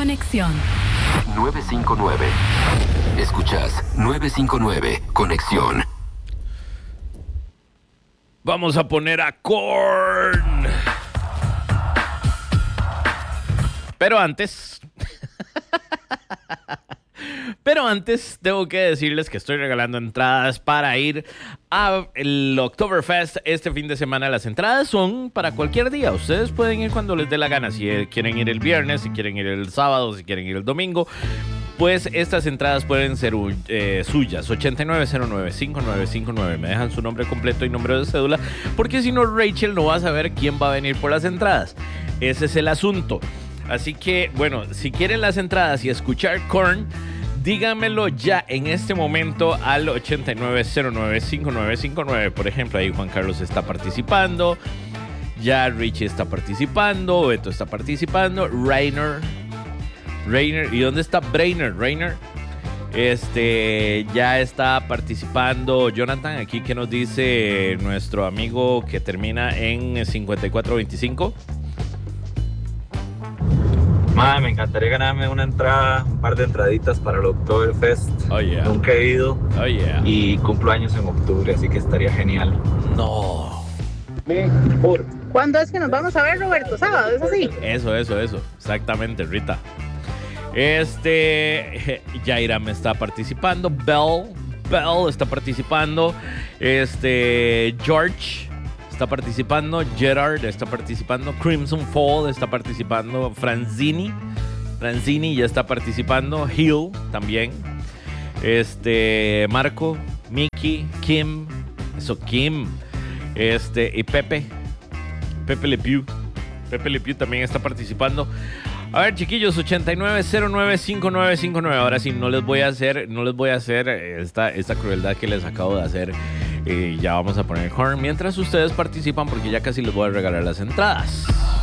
Conexión 959. Escuchas 959 Conexión. Vamos a poner a Korn. Pero antes tengo que decirles que estoy regalando entradas para ir a el Oktoberfest este fin de semana. Las entradas son para cualquier día. Ustedes pueden ir cuando les dé la gana. Si quieren ir el viernes, si quieren ir el sábado, si quieren ir el domingo, pues estas entradas pueden ser suyas. 8909-5959. Me dejan su nombre completo y número de cédula, porque si no, Rachel no va a saber quién va a venir por las entradas. Ese es el asunto. Así que, bueno, si quieren las entradas y escuchar Korn, díganmelo ya en este momento al 8909-5959. Por ejemplo, ahí Juan Carlos está participando, ya Richie está participando, Beto está participando, Rainer, ¿y dónde está Rainer? Ya está participando Jonathan, aquí que nos dice nuestro amigo que termina en 5425. Madre, me encantaría ganarme una entrada, un par de entraditas para el Oktoberfest. Oh, yeah. Nunca he ido. Oh, yeah. Y cumplo años en octubre, así que estaría genial. No. ¿Cuándo es que nos vamos a ver, Roberto? ¿Sábado? ¿Es así? Eso. Exactamente, Rita. Yaira me está participando. Bell está participando. George está participando. Gerard está participando. Crimson Fall está participando. Franzini ya está participando. Hill también. Marco, Mickey, Kim. Y Pepe Le Pew también está participando. A ver, chiquillos, 8909-5959. Ahora sí, no les voy a hacer esta crueldad que les acabo de hacer. Ya vamos a poner Korn mientras ustedes participan, porque ya casi les voy a regalar las entradas.